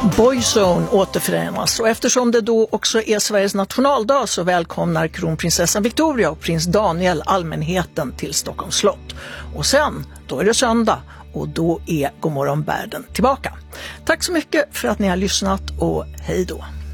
Boyzone återförenas, och eftersom det då också är Sveriges nationaldag så välkomnar kronprinsessan Victoria och prins Daniel allmänheten till Stockholms slott. Och sen, då är det söndag och då är Godmorgon världen tillbaka. Tack så mycket för att ni har lyssnat och hej då!